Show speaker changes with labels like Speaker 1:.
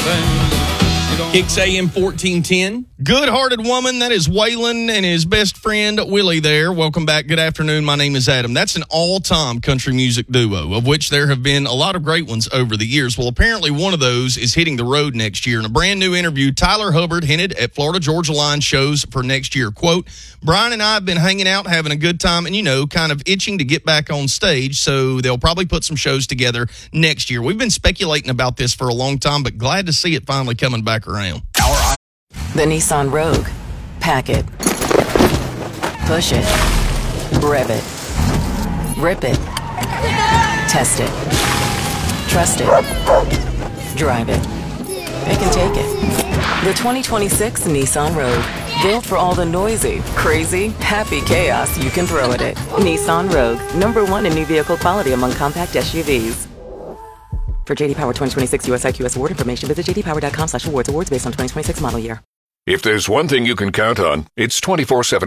Speaker 1: Kicks AM 1410.
Speaker 2: Good-hearted woman, that is Waylon and his best friend Willie there. Welcome back. Good afternoon. My name is Adam. That's an all-time country music duo, of which there have been a lot of great ones over the years. Well, apparently one of those is hitting the road next year. In a brand new interview, Tyler Hubbard hinted at Florida-Georgia Line shows for next year. Quote, Brian and I have been hanging out, having a good time, and, kind of itching to get back on stage, so they'll probably put some shows together next year. We've been speculating about this for a long time, but glad to see it finally coming back around.
Speaker 3: The Nissan Rogue. Pack it. Push it. Rev it. Rip it. Test it. Trust it. Drive it. Pick and take it. The 2026 Nissan Rogue. Built for all the noisy, crazy, happy chaos you can throw at it. Nissan Rogue. #1 in new vehicle quality among compact SUVs. For J.D. Power 2026 US IQS award information, visit jdpower.com/awards. Awards based on 2026 model year.
Speaker 4: If there's one thing you can count on, it's 24/7